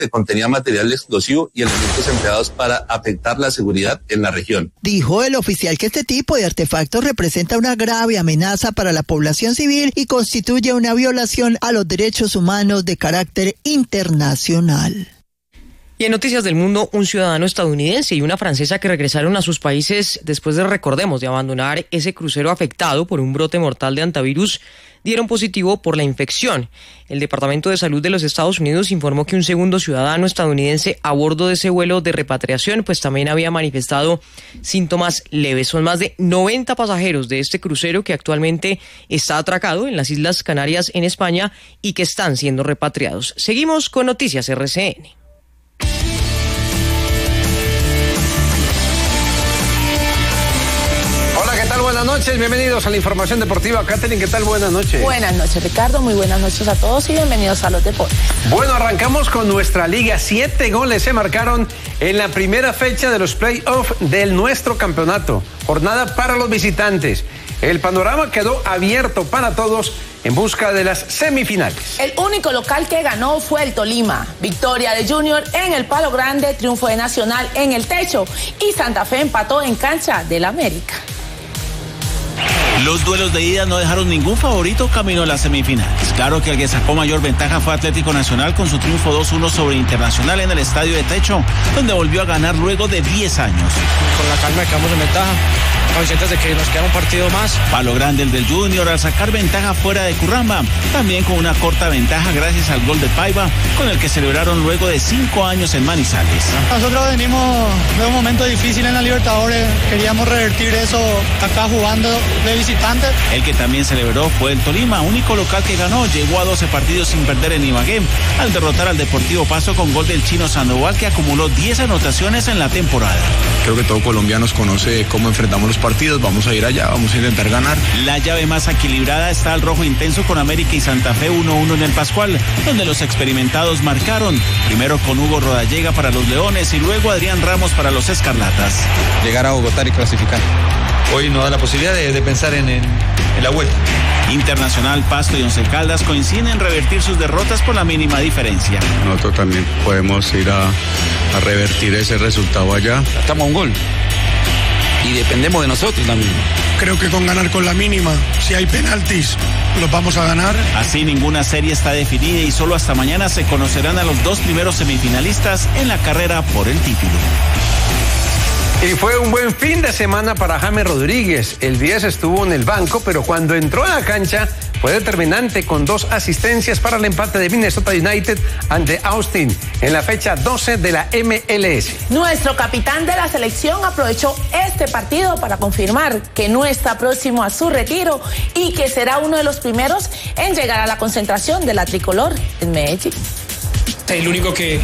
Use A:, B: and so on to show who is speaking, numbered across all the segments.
A: que contenía material explosivo y elementos empleados para afectar la seguridad en la región.
B: Dijo el oficial que este tipo de artefactos representa una grave amenaza para la población civil y constituye una violación a los derechos humanos de carácter internacional.
C: Y en Noticias del Mundo, un ciudadano estadounidense y una francesa que regresaron a sus países después de, recordemos, de abandonar ese crucero afectado por un brote mortal de hantavirus, dieron positivo por la infección. El Departamento de Salud de los Estados Unidos informó que un segundo ciudadano estadounidense a bordo de ese vuelo de repatriación pues también había manifestado síntomas leves. Son más de 90 pasajeros de este crucero que actualmente está atracado en las Islas Canarias en España y que están siendo repatriados. Seguimos con Noticias RCN.
D: Buenas noches, bienvenidos a la información deportiva. Katherine, ¿qué tal? Buenas noches.
E: Buenas noches, Ricardo, muy buenas noches a todos y bienvenidos a los deportes.
D: Bueno, arrancamos con nuestra liga. 7 goles se marcaron en la primera fecha de los playoffs del nuestro campeonato. Jornada para los visitantes. El panorama quedó abierto para todos en busca de las semifinales.
E: El único local que ganó fue el Tolima. Victoria de Junior en el Palo Grande, triunfo de Nacional en el Techo y Santa Fe empató en cancha del América.
F: Los duelos de ida no dejaron ningún favorito camino a las semifinales. Claro que el que sacó mayor ventaja fue Atlético Nacional con su triunfo 2-1 sobre Internacional en el Estadio de Techo, donde volvió a ganar luego de 10 años.
G: Con la calma quedamos en ventaja, conscientes de que nos queda un partido más.
F: Palo grande el del Junior al sacar ventaja fuera de Curramba, también con una corta ventaja gracias al gol de Paiva, con el que celebraron luego de 5 años en Manizales.
H: Nosotros venimos de un momento difícil en la Libertadores, queríamos revertir eso acá jugando de visitante.
F: El que también celebró fue el Tolima, único local que ganó, llegó a 12 partidos sin perder en Ibagué, al derrotar al Deportivo Pasto con gol del chino Sandoval, que acumuló 10 anotaciones en la temporada.
I: Creo que todo colombiano conoce cómo enfrentamos los partidos, vamos a ir allá, vamos a intentar ganar.
F: La llave más equilibrada está al rojo intenso con América y Santa Fe 1-1 en el Pascual, donde los experimentados marcaron, primero con Hugo Rodallega para los Leones y luego Adrián Ramos para los Escarlatas.
J: Llegar a Bogotá y clasificar. Hoy nos da la posibilidad de pensar en la vuelta.
F: Internacional, Pasto y Once Caldas coinciden en revertir sus derrotas por la mínima diferencia.
I: Nosotros también podemos ir a revertir ese resultado allá.
J: Estamos a un gol y dependemos de nosotros también.
K: Creo que con ganar con la mínima, si hay penaltis, los vamos a ganar.
F: Así ninguna serie está definida y solo hasta mañana se conocerán a los 2 primeros semifinalistas en la carrera por el título.
D: Y fue un buen fin de semana para James Rodríguez. El 10 estuvo en el banco, pero cuando entró a la cancha fue determinante con 2 asistencias para el empate de Minnesota United ante Austin en la fecha 12 de la MLS.
E: Nuestro capitán de la selección aprovechó este partido para confirmar que no está próximo a su retiro y que será uno de los primeros en llegar a la concentración de la tricolor en Medellín.
G: El único que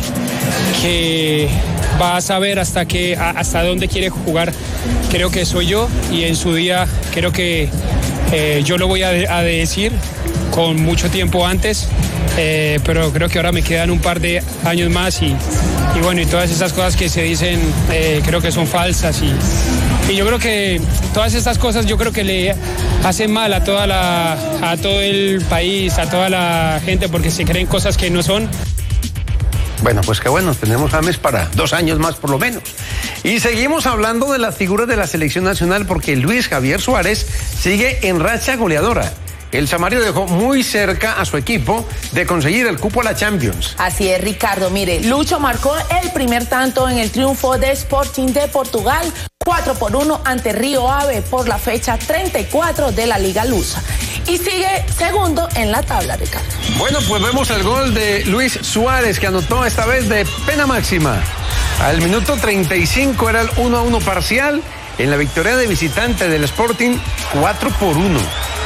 G: va a saber hasta dónde quiere jugar, creo que soy yo, y en su día creo que yo lo voy a decir con mucho tiempo antes, pero creo que ahora me quedan un par de años más y bueno, y todas esas cosas que se dicen creo que son falsas y yo creo que todas estas cosas yo creo que le hacen mal a todo el país, a toda la gente, porque se creen cosas que no son.
D: Bueno, pues qué bueno, tenemos James para 2 años más por lo menos. Y seguimos hablando de las figuras de la selección nacional porque Luis Javier Suárez sigue en racha goleadora. El Samario dejó muy cerca a su equipo de conseguir el cupo a la Champions.
E: Así es, Ricardo. Mire, Lucho marcó el primer tanto en el triunfo de Sporting de Portugal, 4-1 ante Río Ave por la fecha 34 de la Liga Lusa. Y sigue segundo en la tabla, Ricardo.
D: Bueno, pues vemos el gol de Luis Suárez, que anotó esta vez de pena máxima. Al minuto 35 era el 1-1 parcial en la victoria de visitante del Sporting, 4-1.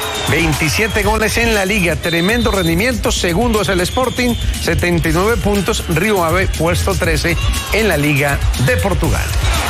D: 27 goles en la liga, tremendo rendimiento. Segundo es el Sporting, 79 puntos. Río Ave, puesto 13 en la Liga de Portugal.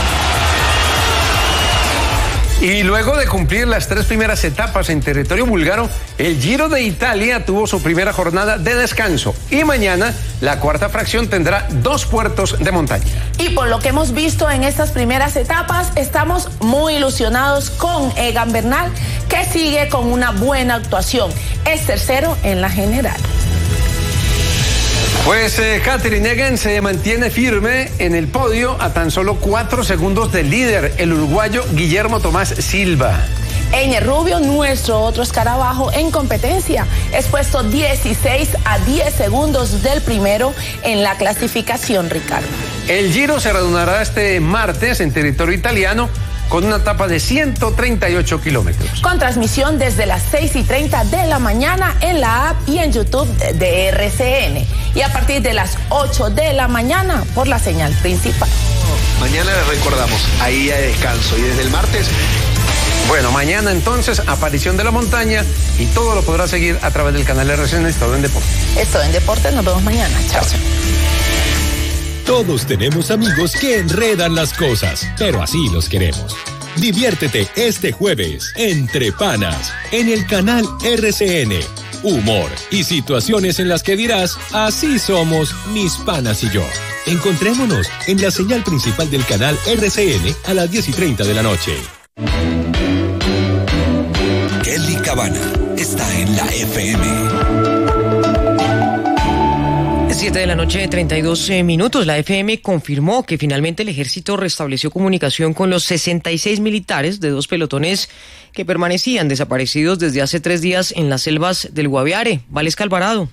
D: Y luego de cumplir las 3 primeras etapas en territorio búlgaro, el Giro de Italia tuvo su primera jornada de descanso. Y mañana la 4ª fracción tendrá 2 puertos de montaña.
E: Y por lo que hemos visto en estas primeras etapas, estamos muy ilusionados con Egan Bernal, que sigue con una buena actuación. Es tercero en la general.
D: Pues Katherine Egan se mantiene firme en el podio a tan solo 4 segundos del líder, el uruguayo Guillermo Tomás Silva.
E: Einer Rubio, nuestro otro escarabajo en competencia, es puesto 16 a 10 segundos del primero en la clasificación, Ricardo.
D: El Giro se reanudará este martes en territorio italiano con una etapa de 138 kilómetros.
E: Con transmisión desde las 6:30 de la mañana en la app y en YouTube de RCN. Y a partir de las 8 de la mañana por la señal principal.
L: Mañana les recordamos, ahí hay descanso. Y desde el martes...
D: Bueno, mañana entonces, aparición de la montaña y todo lo podrá seguir a través del canal RCN Estado en Deportes.
E: Estado en Deportes, nos vemos mañana. Chao.
M: Todos tenemos amigos que enredan las cosas, pero así los queremos. Diviértete este jueves, Entre Panas, en el canal RCN. Humor y situaciones en las que dirás, así somos mis panas y yo. Encontrémonos en la señal principal del canal RCN a las 10:30 de la noche.
N: Kelly Cabana está en la FM.
C: 7 de la noche, 32 minutos. La FM confirmó que finalmente el ejército restableció comunicación con los 66 militares de 2 pelotones que permanecían desaparecidos desde hace 3 días en las selvas del Guaviare. Valesca Alvarado.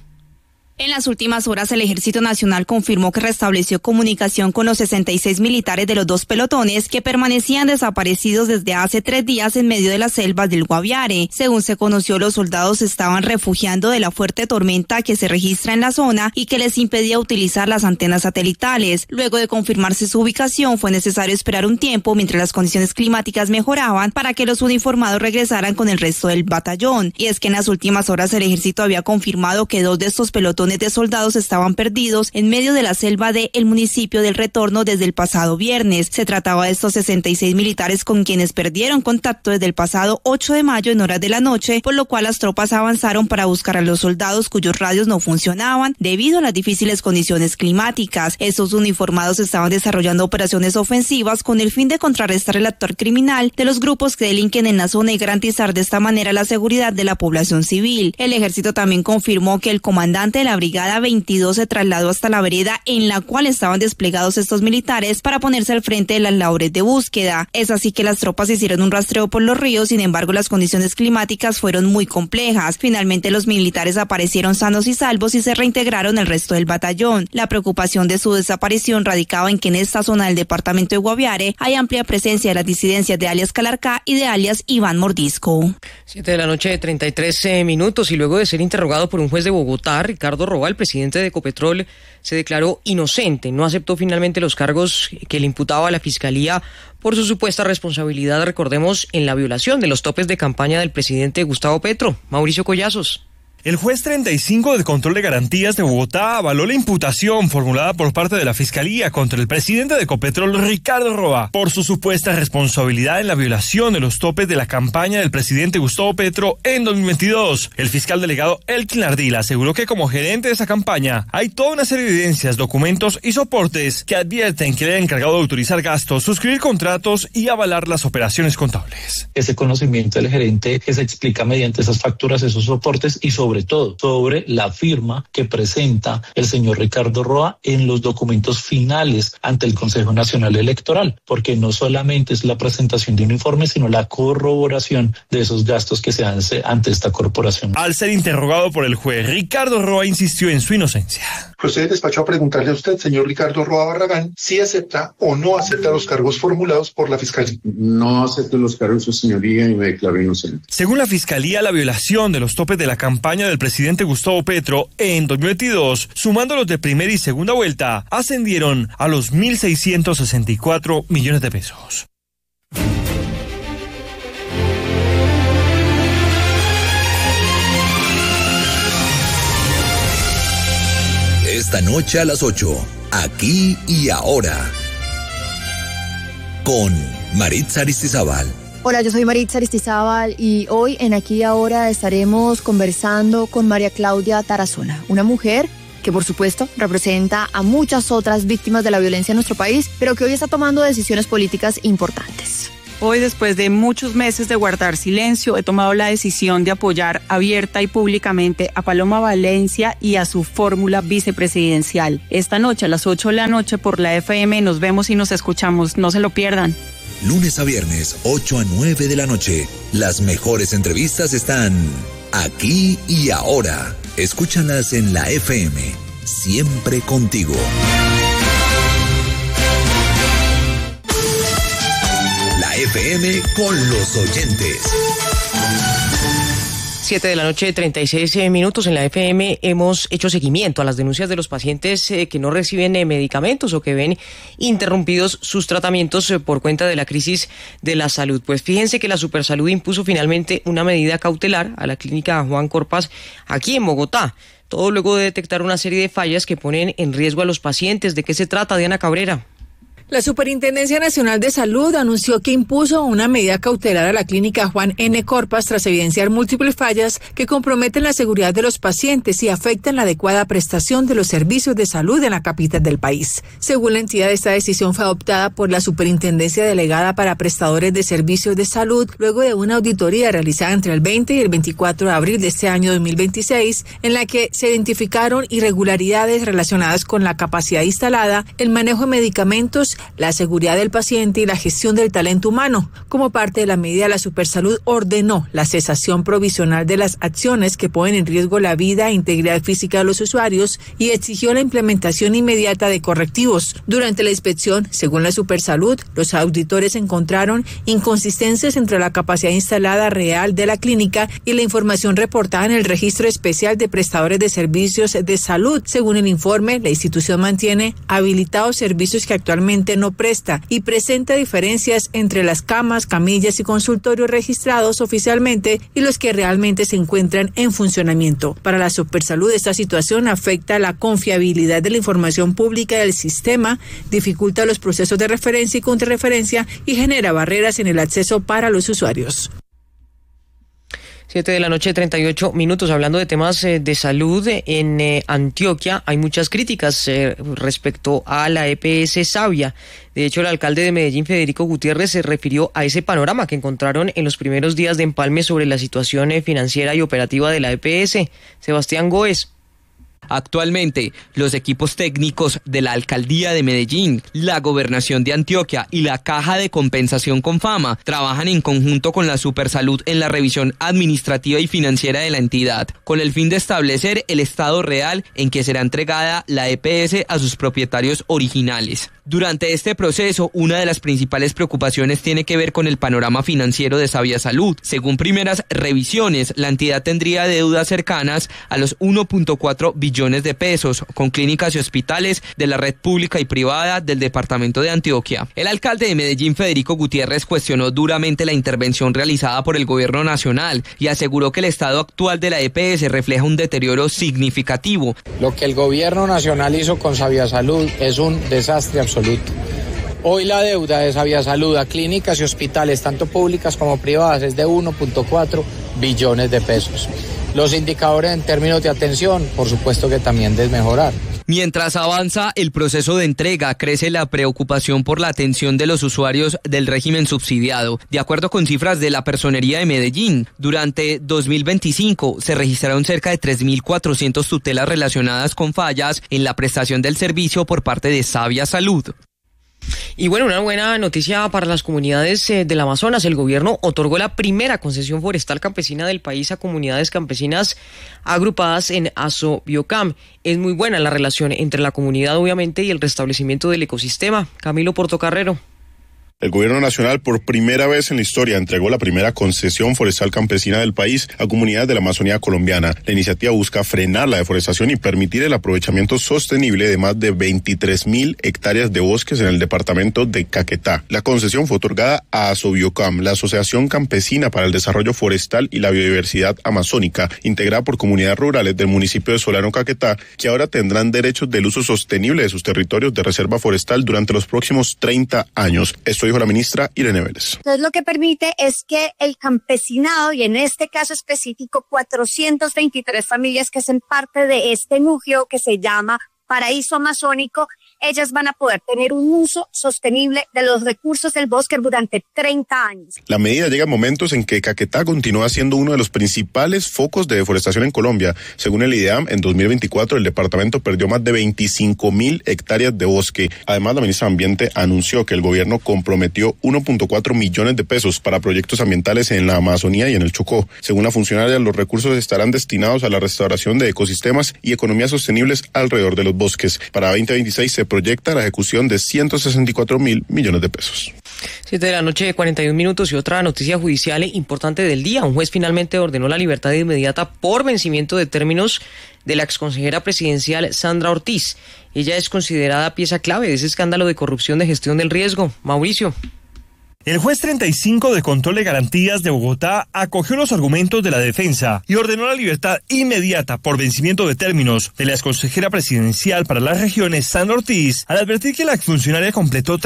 O: En las últimas horas, el Ejército Nacional confirmó que restableció comunicación con los 66 militares de los 2 pelotones que permanecían desaparecidos desde hace 3 días en medio de las selvas del Guaviare. Según se conoció, los soldados estaban refugiando de la fuerte tormenta que se registra en la zona y que les impedía utilizar las antenas satelitales. Luego de confirmarse su ubicación, fue necesario esperar un tiempo mientras las condiciones climáticas mejoraban para que los uniformados regresaran con el resto del batallón. Y es que en las últimas horas el Ejército había confirmado que 2 de estos pelotones de soldados estaban perdidos en medio de la selva del municipio del Retorno desde el pasado viernes. Se trataba de estos 66 militares con quienes perdieron contacto desde el pasado 8 de mayo en horas de la noche, por lo cual las tropas avanzaron para buscar a los soldados cuyos radios no funcionaban debido a las difíciles condiciones climáticas. Estos uniformados estaban desarrollando operaciones ofensivas con el fin de contrarrestar el actuar criminal de los grupos que delinquen en la zona y garantizar de esta manera la seguridad de la población civil. El ejército también confirmó que el comandante de la Brigada 22 se trasladó hasta la vereda en la cual estaban desplegados estos militares para ponerse al frente de las labores de búsqueda. Es así que las tropas hicieron un rastreo por los ríos, sin embargo las condiciones climáticas fueron muy complejas. Finalmente los militares aparecieron sanos y salvos y se reintegraron al resto del batallón. La preocupación de su desaparición radicaba en que en esta zona del departamento de Guaviare hay amplia presencia de las disidencias de alias Calarcá y de alias Iván Mordisco.
C: 7 de la noche, 33 minutos, y luego de ser interrogado por un juez de Bogotá, Ricardo Roa, el presidente de Ecopetrol, se declaró inocente. No aceptó finalmente los cargos que le imputaba a la Fiscalía por su supuesta responsabilidad, recordemos, en la violación de los topes de campaña del presidente Gustavo Petro. Mauricio Collazos.
P: El juez 35 de Control de Garantías de Bogotá avaló la imputación formulada por parte de la Fiscalía contra el presidente de Ecopetrol, Ricardo Roa, por su supuesta responsabilidad en la violación de los topes de la campaña del presidente Gustavo Petro en 2022. El fiscal delegado Elkin Ardila aseguró que como gerente de esa campaña hay toda una serie de evidencias, documentos y soportes que advierten que le han encargado de autorizar gastos, suscribir contratos y avalar las operaciones contables.
Q: Ese conocimiento del gerente que se explica mediante esas facturas, esos soportes y sobre todo sobre la firma que presenta el señor Ricardo Roa en los documentos finales ante el Consejo Nacional Electoral, porque no solamente es la presentación de un informe, sino la corroboración de esos gastos que se hace ante esta corporación.
P: Al ser interrogado por el juez, Ricardo Roa insistió en su inocencia.
R: Procede despacho a preguntarle a usted, señor Ricardo Roa Barragán, si acepta o no acepta los cargos formulados por la Fiscalía.
S: No acepto los cargos, su señoría, y me declaro inocente.
P: Según la Fiscalía, la violación de los topes de la campaña del presidente Gustavo Petro en 2022, sumando los de primera y segunda vuelta, ascendieron a los 1.664 millones de pesos.
N: Esta noche a las 8, Aquí y Ahora, con Maritza Aristizábal.
T: Hola, yo soy Maritza Aristizábal y hoy en Aquí y Ahora estaremos conversando con María Claudia Tarazona, una mujer que por supuesto representa a muchas otras víctimas de la violencia en nuestro país, pero que hoy está tomando decisiones políticas importantes.
U: Hoy, después de muchos meses de guardar silencio, he tomado la decisión de apoyar abierta y públicamente a Paloma Valencia y a su fórmula vicepresidencial. Esta noche a las 8 de la noche por la FM nos vemos y nos escuchamos. No se lo pierdan.
N: Lunes a viernes, 8 a 9 de la noche. Las mejores entrevistas están aquí y ahora. Escúchalas en la FM. Siempre contigo. FM con los oyentes.
C: 7 de la noche, 36 minutos. En la FM hemos hecho seguimiento a las denuncias de los pacientes que no reciben medicamentos o que ven interrumpidos sus tratamientos por cuenta de la crisis de la salud. Pues fíjense que la Supersalud impuso finalmente una medida cautelar a la clínica Juan Corpas aquí en Bogotá. Todo luego de detectar una serie de fallas que ponen en riesgo a los pacientes. ¿De qué se trata, Diana Cabrera?
V: La Superintendencia Nacional de Salud anunció que impuso una medida cautelar a la clínica Juan N. Corpas tras evidenciar múltiples fallas que comprometen la seguridad de los pacientes y afectan la adecuada prestación de los servicios de salud en la capital del país. Según la entidad, esta decisión fue adoptada por la Superintendencia Delegada para Prestadores de Servicios de Salud luego de una auditoría realizada entre el 20 y el 24 de abril de este año 2026, en la que se identificaron irregularidades relacionadas con la capacidad instalada, el manejo de medicamentos, la seguridad del paciente y la gestión del talento humano. Como parte de la medida, la Supersalud ordenó la cesación provisional de las acciones que ponen en riesgo la vida e integridad física de los usuarios y exigió la implementación inmediata de correctivos. Durante la inspección, según la Supersalud, los auditores encontraron inconsistencias entre la capacidad instalada real de la clínica y la información reportada en el Registro Especial de Prestadores de Servicios de Salud. Según el informe, la institución mantiene habilitados servicios que actualmente no presta y presenta diferencias entre las camas, camillas y consultorios registrados oficialmente y los que realmente se encuentran en funcionamiento. Para la Supersalud, esta situación afecta la confiabilidad de la información pública del sistema, dificulta los procesos de referencia y contrarreferencia y genera barreras en el acceso para los usuarios.
C: 7 de la noche, 38 minutos. Hablando de temas de salud, en Antioquia hay muchas críticas respecto a la EPS Savia. De hecho, el alcalde de Medellín, Federico Gutiérrez, se refirió a ese panorama que encontraron en los primeros días de empalme sobre la situación financiera y operativa de la EPS. Sebastián Góez.
W: Actualmente, los equipos técnicos de la Alcaldía de Medellín, la Gobernación de Antioquia y la Caja de Compensación Confama trabajan en conjunto con la Supersalud en la revisión administrativa y financiera de la entidad, con el fin de establecer el estado real en que será entregada la EPS a sus propietarios originales. Durante este proceso, una de las principales preocupaciones tiene que ver con el panorama financiero de Savia Salud. Según primeras revisiones, la entidad tendría deudas cercanas a los 1.4 billones de pesos con clínicas y hospitales de la red pública y privada del departamento de Antioquia. El alcalde de Medellín, Federico Gutiérrez, cuestionó duramente la intervención realizada por el gobierno nacional y aseguró que el estado actual de la EPS refleja un deterioro significativo.
X: Lo que el gobierno nacional hizo con Savia Salud es un desastre absoluto. Hoy la deuda de Savia Salud a clínicas y hospitales, tanto públicas como privadas, es de 1.4 billones de pesos. Los indicadores en términos de atención, por supuesto que también deben mejorar.
W: Mientras avanza el proceso de entrega, crece la preocupación por la atención de los usuarios del régimen subsidiado. De acuerdo con cifras de la Personería de Medellín, durante 2025 se registraron cerca de 3.400 tutelas relacionadas con fallas en la prestación del servicio por parte de Savia Salud.
C: Y bueno, una buena noticia para las comunidades del Amazonas. El gobierno otorgó la primera concesión forestal campesina del país a comunidades campesinas agrupadas en Asobiocam. Es muy buena la relación entre la comunidad, obviamente, y el restablecimiento del ecosistema. Camilo Portocarrero.
Y: El gobierno nacional por primera vez en la historia entregó la primera concesión forestal campesina del país a comunidades de la Amazonía colombiana. La iniciativa busca frenar la deforestación y permitir el aprovechamiento sostenible de más de 23.000 hectáreas de bosques en el departamento de Caquetá. La concesión fue otorgada a Asobiocam, la Asociación Campesina para el Desarrollo Forestal y la Biodiversidad Amazónica, integrada por comunidades rurales del municipio de Solano, Caquetá, que ahora tendrán derechos del uso sostenible de sus territorios de reserva forestal durante los próximos 30 años. Esto dijo la ministra Irene Vélez.
Z: Entonces lo que permite es que el campesinado, y en este caso específico 423 familias que hacen parte de este núcleo que se llama Paraíso Amazónico, ellas van a poder tener un uso sostenible de los recursos del bosque durante 30 años.
Y: La medida llega en momentos en que Caquetá continúa siendo uno de los principales focos de deforestación en Colombia. Según el IDEAM, en 2024 el departamento perdió más de 25.000 hectáreas de bosque. Además, la ministra de Ambiente anunció que el gobierno comprometió 1.4 millones de pesos para proyectos ambientales en la Amazonía y en el Chocó. Según la funcionaria, los recursos estarán destinados a la restauración de ecosistemas y economías sostenibles alrededor de los bosques. Para 2026 se proyecta la ejecución de 164.000 millones de pesos.
C: 7:41 p.m. y otra noticia judicial importante del día. Un juez finalmente ordenó la libertad inmediata por vencimiento de términos de la exconsejera presidencial Sandra Ortiz. Ella es considerada pieza clave de ese escándalo de corrupción de gestión del riesgo. Mauricio.
P: El juez 35 de Control de Garantías de Bogotá acogió los argumentos de la defensa y ordenó la libertad inmediata por vencimiento de términos de la exconsejera presidencial para las regiones, Sandra Ortiz, al advertir que la exfuncionaria completó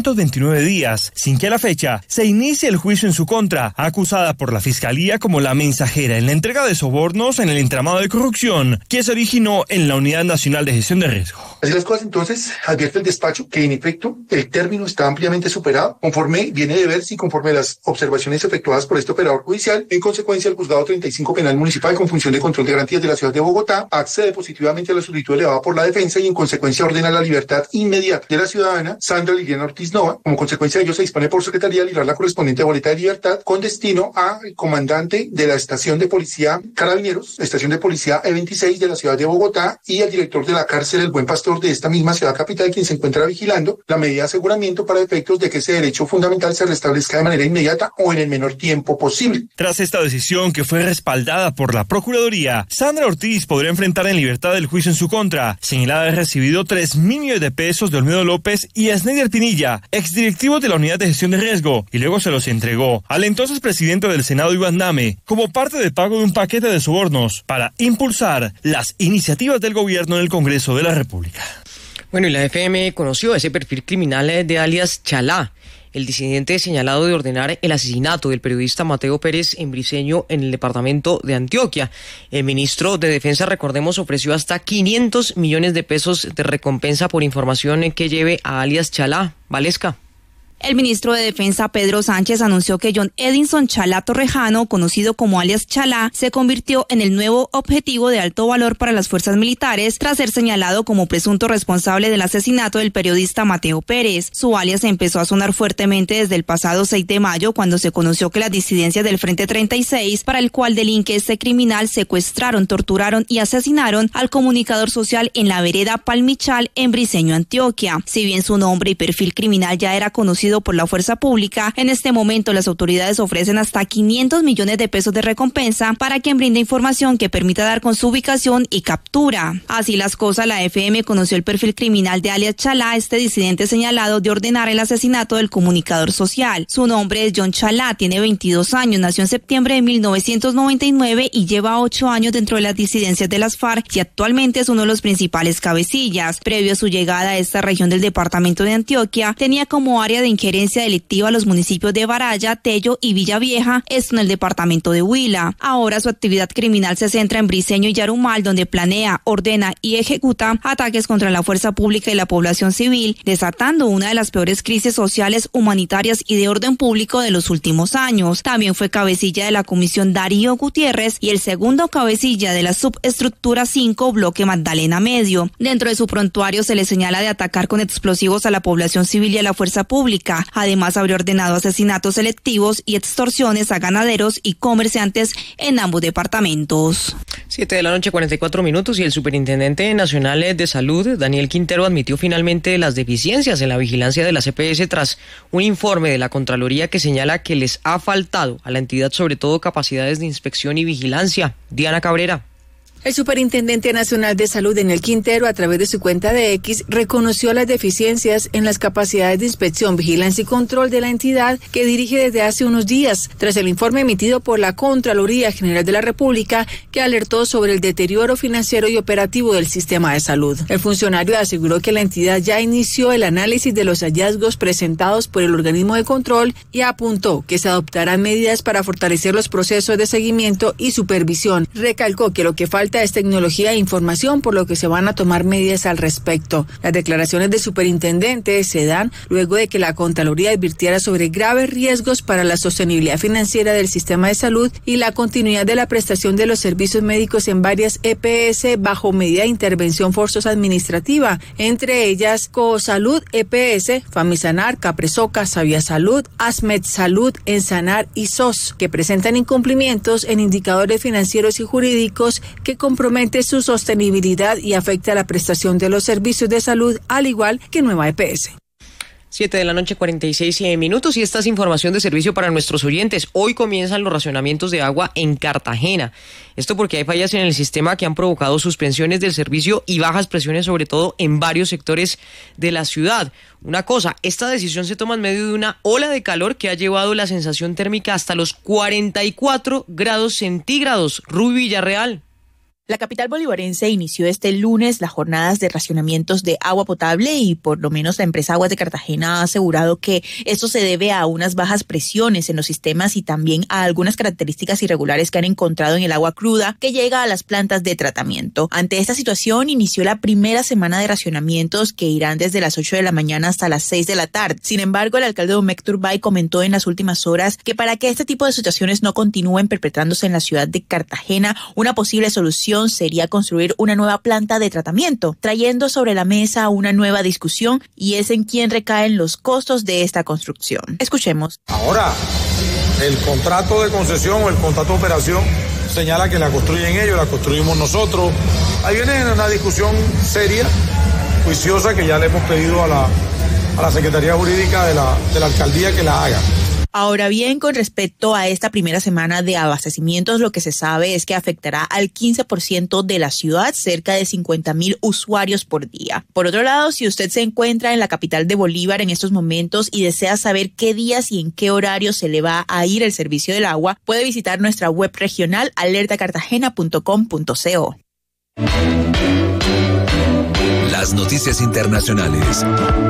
P: 329 días sin que a la fecha se inicie el juicio en su contra, acusada por la Fiscalía como la mensajera en la entrega de sobornos en el entramado de corrupción que se originó en la Unidad Nacional de Gestión de Riesgo.
R: Así las cosas, entonces, advierte el despacho que en efecto el término está ampliamente superado, conforme viene de ver si conforme a las observaciones efectuadas por este operador judicial, en consecuencia el Juzgado 35 Penal Municipal con función de control de garantías de la ciudad de Bogotá accede positivamente a la solicitud elevada por la defensa y en consecuencia ordena la libertad inmediata de la ciudadana Sandra Liliana Ortiz Nova. Como consecuencia de ello se dispone por secretaría a librar la correspondiente boleta de libertad con destino al comandante de la estación de policía Carabineros, estación de policía E26 de la ciudad de Bogotá y al director de la cárcel El Buen Pastor de esta misma ciudad capital, quien se encuentra vigilando la medida de aseguramiento para efectos de que ese derecho fundamental se restablezca de manera inmediata o en el menor tiempo posible.
P: Tras esta decisión que fue respaldada por la Procuraduría, Sandra Ortiz podrá enfrentar en libertad el juicio en su contra, señalada de haber recibido 3.000 millones de pesos de Olmedo López y Sneider Pinilla, exdirectivos de la Unidad de Gestión de Riesgo, y luego se los entregó al entonces presidente del Senado, Iván Name, como parte de pago de un paquete de sobornos para impulsar las iniciativas del gobierno en el Congreso de la República.
C: Bueno, y la FM conoció ese perfil criminal de alias Chalá, el disidente señalado de ordenar el asesinato del periodista Mateo Pérez en Briceño en el departamento de Antioquia. El ministro de Defensa, recordemos, ofreció hasta 500 millones de pesos de recompensa por información que lleve a alias Chalá. Valesca.
O: El ministro de Defensa, Pedro Sánchez, anunció que John Edinson Chalá Torrejano, conocido como alias Chalá, se convirtió en el nuevo objetivo de alto valor para las fuerzas militares tras ser señalado como presunto responsable del asesinato del periodista Mateo Pérez. Su alias empezó a sonar fuertemente desde el pasado 6 de mayo, cuando se conoció que las disidencias del Frente 36, para el cual delinque este criminal, secuestraron, torturaron y asesinaron al comunicador social en la vereda Palmichal, en Briceño, Antioquia. Si bien su nombre y perfil criminal ya era conocido por la fuerza pública, en este momento las autoridades ofrecen hasta 500 millones de pesos de recompensa para quien brinde información que permita dar con su ubicación y captura. Así las cosas, la FM conoció el perfil criminal de alias Chalá, este disidente señalado de ordenar el asesinato del comunicador social. Su nombre es John Chalá, tiene 22 años, nació en septiembre de 1999 y lleva 8 años dentro de las disidencias de las FARC y actualmente es uno de los principales cabecillas. Previo a su llegada a esta región del departamento de Antioquia, tenía como área de injerencia delictiva los municipios de Baraya, Tello y Villavieja, esto en el departamento de Huila. Ahora su actividad criminal se centra en Briceño y Yarumal, donde planea, ordena y ejecuta ataques contra la fuerza pública y la población civil, desatando una de las peores crisis sociales, humanitarias y de orden público de los últimos años. También fue cabecilla de la Comisión Darío Gutiérrez y el segundo cabecilla de la subestructura 5, bloque Magdalena Medio. Dentro de su prontuario se le señala de atacar con explosivos a la población civil y a la fuerza pública. Además, habría ordenado asesinatos selectivos y extorsiones a ganaderos y comerciantes en ambos departamentos.
C: 7:44 p.m. y el superintendente nacional de salud, Daniel Quintero, admitió finalmente las deficiencias en la vigilancia de la EPS tras un informe de la Contraloría que señala que les ha faltado a la entidad sobre todo capacidades de inspección y vigilancia. Diana Cabrera.
V: El superintendente nacional de salud, Daniel Quintero, a través de su cuenta de X, reconoció las deficiencias en las capacidades de inspección, vigilancia y control de la entidad que dirige desde hace unos días, tras el informe emitido por la Contraloría General de la República, que alertó sobre el deterioro financiero y operativo del sistema de salud. El funcionario aseguró que la entidad ya inició el análisis de los hallazgos presentados por el organismo de control y apuntó que se adoptarán medidas para fortalecer los procesos de seguimiento y supervisión. Recalcó que lo que falta falta es tecnología e información, por lo que se van a tomar medidas al respecto. Las declaraciones del superintendente se dan luego de que la Contraloría advirtiera sobre graves riesgos para la sostenibilidad financiera del sistema de salud y la continuidad de la prestación de los servicios médicos en varias EPS bajo medida de intervención forzosa administrativa, entre ellas Cosalud EPS, Famisanar, Capresoca, Sabia Salud, Asmed Salud, Ensanar y SOS, que presentan incumplimientos en indicadores financieros y jurídicos que comprometen su sostenibilidad y afecta la prestación de los servicios de salud, al igual que Nueva EPS.
C: 7:46 p.m. y esta es información de servicio para nuestros oyentes. Hoy comienzan los racionamientos de agua en Cartagena. Esto porque hay fallas en el sistema que han provocado suspensiones del servicio y bajas presiones, sobre todo en varios sectores de la ciudad. Una cosa, esta decisión se toma en medio de una ola de calor que ha llevado la sensación térmica hasta los 44 grados centígrados. Ruby Villarreal.
A: La capital bolivarense inició este lunes las jornadas de racionamientos de agua potable y por lo menos la empresa Aguas de Cartagena ha asegurado que esto se debe a unas bajas presiones en los sistemas y también a algunas características irregulares que han encontrado en el agua cruda que llega a las plantas de tratamiento. Ante esta situación inició la primera semana de racionamientos que irán desde las 8 de la mañana hasta las 6 de la tarde. Sin embargo, el alcalde Domecq Turbay comentó en las últimas horas que para que este tipo de situaciones no continúen perpetrándose en la ciudad de Cartagena, una posible solución sería construir una nueva planta de tratamiento, trayendo sobre la mesa una nueva discusión y es en quién recaen los costos de esta construcción. Escuchemos.
B: Ahora, el contrato de concesión o el contrato de operación señala que la construyen ellos, la construimos nosotros. Ahí viene una discusión seria, juiciosa, que ya le hemos pedido a la Secretaría Jurídica de la Alcaldía que la haga.
A: Ahora bien, con respecto a esta primera semana de abastecimientos, lo que se sabe es que afectará al 15% de la ciudad, cerca de 50,000 usuarios por día. Por otro lado, si usted se encuentra en la capital de Bolívar en estos momentos y desea saber qué días y en qué horario se le va a ir el servicio del agua, puede visitar nuestra web regional alertacartagena.com.co.
N: Las noticias internacionales.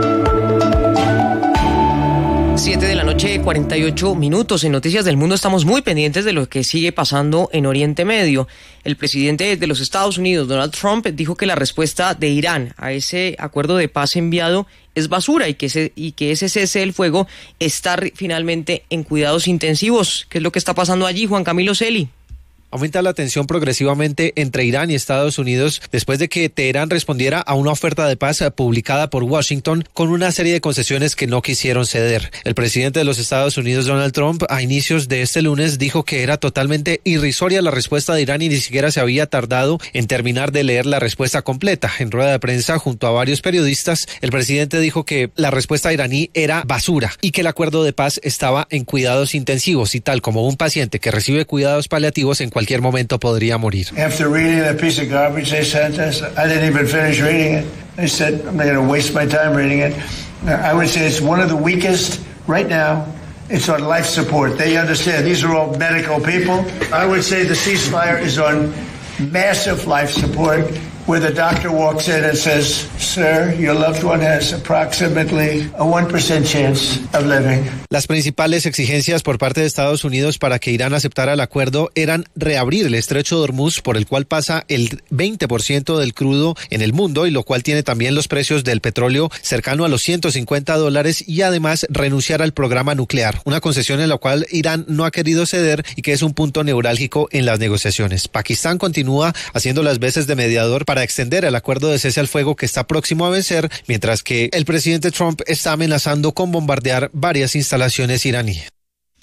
C: 7:48 p.m. En Noticias del Mundo estamos muy pendientes de lo que sigue pasando en Oriente Medio. El presidente de los Estados Unidos, Donald Trump, dijo que la respuesta de Irán a ese acuerdo de paz enviado es basura y que ese cese del fuego está finalmente en cuidados intensivos. ¿Qué es lo que está pasando allí, Juan Camilo Celi?
H: Aumenta la tensión progresivamente entre Irán y Estados Unidos después de que Teherán respondiera a una oferta de paz publicada por Washington con una serie de concesiones que no quisieron ceder. El presidente de los Estados Unidos, Donald Trump, a inicios de este lunes dijo que era totalmente irrisoria la respuesta de Irán y ni siquiera se había tardado en terminar de leer la respuesta completa. En rueda de prensa junto a varios periodistas, el presidente dijo que la respuesta iraní era basura y que el acuerdo de paz estaba en cuidados intensivos y tal como un paciente que recibe cuidados paliativos en cualquier momento podría morir.
I: After reading that piece of garbage they sent us, I didn't even finish reading it. I said, I'm not going to waste my time reading it. I would say it's one of the weakest right now. It's on life support. They understand. These are all medical people. I would say the ceasefire is on massive life support, where the doctor walks in and says, sir, your loved one has approximately a 1% chance of living.
H: Las principales exigencias por parte de Estados Unidos para que Irán aceptara el acuerdo eran reabrir el estrecho de Hormuz, por el cual pasa el 20% del crudo en el mundo y lo cual tiene también los precios del petróleo cercano a los $150 y además renunciar al programa nuclear, una concesión en la cual Irán no ha querido ceder y que es un punto neurálgico en las negociaciones. Pakistán continúa haciendo las veces de mediador para extender el acuerdo de cese al fuego que está próximo a vencer, mientras que el presidente Trump está amenazando con bombardear varias instalaciones iraníes.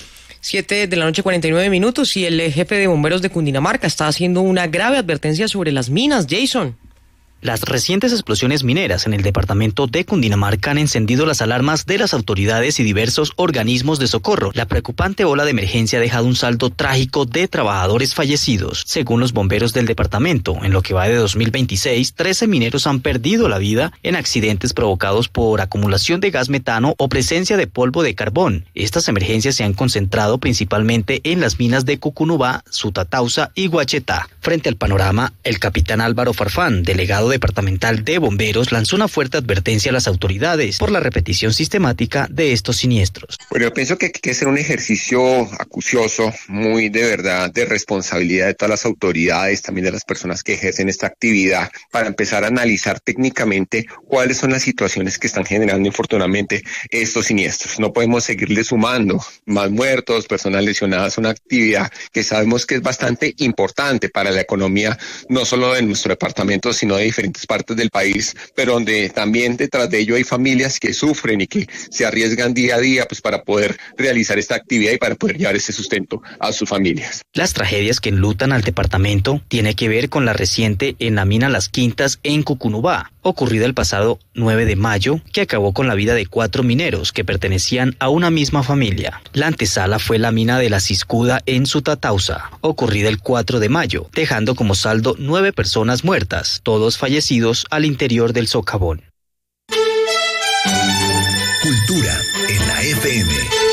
C: 7:49 p.m. y el jefe de bomberos de Cundinamarca está haciendo una grave advertencia sobre las minas. Jason.
J: Las recientes explosiones mineras en el departamento de Cundinamarca han encendido las alarmas de las autoridades y diversos organismos de socorro. La preocupante ola de emergencia ha dejado un saldo trágico de trabajadores fallecidos. Según los bomberos del departamento, en lo que va de 2026, 13 mineros han perdido la vida en accidentes provocados por acumulación de gas metano o presencia de polvo de carbón. Estas emergencias se han concentrado principalmente en las minas de Cucunubá, Sutatausa y Guachetá. Frente al panorama, el capitán Álvaro Farfán, delegado Delegado Departamental de Bomberos lanzó una fuerte advertencia a las autoridades por la repetición sistemática de estos siniestros.
D: Bueno, yo pienso que hay que hacer un ejercicio acucioso, muy de verdad, de responsabilidad de todas las autoridades, también de las personas que ejercen esta actividad, para empezar a analizar técnicamente cuáles son las situaciones que están generando infortunadamente estos siniestros. No podemos seguirle sumando más muertos, personas lesionadas, una actividad que sabemos que es bastante importante para la economía, no solo de nuestro departamento, sino de diferentes partes del país, pero donde también detrás de ello hay familias que sufren y que se arriesgan día a día pues para poder realizar esta actividad y para poder llevar ese sustento a sus familias.
J: Las tragedias que enlutan al departamento tiene que ver con la reciente en la mina Las Quintas en Cucunubá, ocurrida el pasado 9 de mayo, que acabó con la vida de 4 mineros que pertenecían a una misma familia. La antesala fue la mina de La Ciscuda en Sutatausa, ocurrida el 4 de mayo, dejando como saldo 9 personas muertas, todos fallecidos al interior del socavón.
N: Cultura en la FM.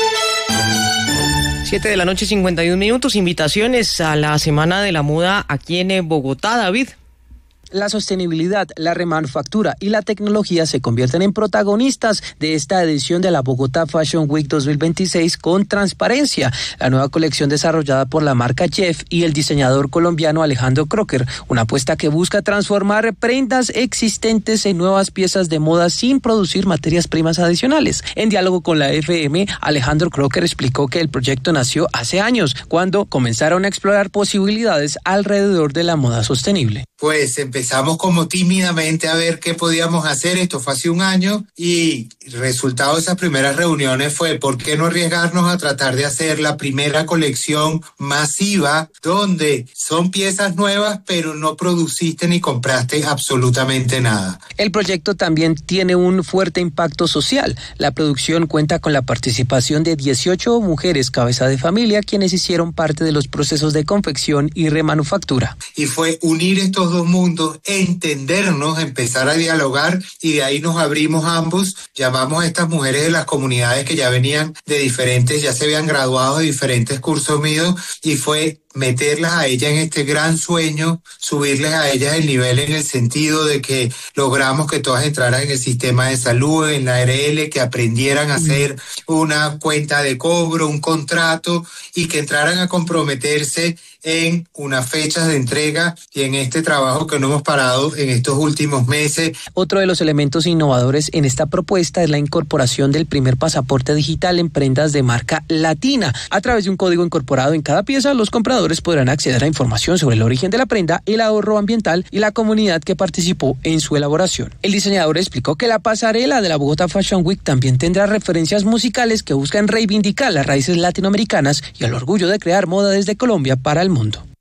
C: 7:51 p.m. Invitaciones a la Semana de la Moda aquí en Bogotá, David.
E: La sostenibilidad, la remanufactura y la tecnología se convierten en protagonistas de esta edición de la Bogotá Fashion Week 2026 con transparencia. La nueva colección desarrollada por la marca Jeff y el diseñador colombiano Alejandro Crocker, una apuesta que busca transformar prendas existentes en nuevas piezas de moda sin producir materias primas adicionales. En diálogo con la FM, Alejandro Crocker explicó que el proyecto nació hace años, cuando comenzaron a explorar posibilidades alrededor de la moda sostenible.
F: Pues empezamos como tímidamente a ver qué podíamos hacer, esto fue hace un año, y el resultado de esas primeras reuniones fue ¿por qué no arriesgarnos a tratar de hacer la primera colección masiva donde son piezas nuevas pero no produciste ni compraste absolutamente nada?
E: El proyecto también tiene un fuerte impacto social. La producción cuenta con la participación de 18 mujeres cabeza de familia quienes hicieron parte de los procesos de confección y remanufactura.
F: Y fue unir estos dos mundos, entendernos, empezar a dialogar, y de ahí nos abrimos ambos, llamamos a estas mujeres de las comunidades que ya venían de diferentes, ya se habían graduado de diferentes cursos míos, y fue meterlas a ellas en este gran sueño, subirles a ellas el nivel en el sentido de que logramos que todas entraran en el sistema de salud, en la ARL, que aprendieran a hacer una cuenta de cobro, un contrato, y que entraran a comprometerse en unas fechas de entrega y en este trabajo que no hemos parado en estos últimos meses.
E: Otro de los elementos innovadores en esta propuesta es la incorporación del primer pasaporte digital en prendas de marca latina. A través de un código incorporado en cada pieza, los compradores podrán acceder a información sobre el origen de la prenda, el ahorro ambiental y la comunidad que participó en su elaboración. El diseñador explicó que la pasarela de la Bogotá Fashion Week también tendrá referencias musicales que buscan reivindicar las raíces latinoamericanas y el orgullo de crear moda desde Colombia para el mundo.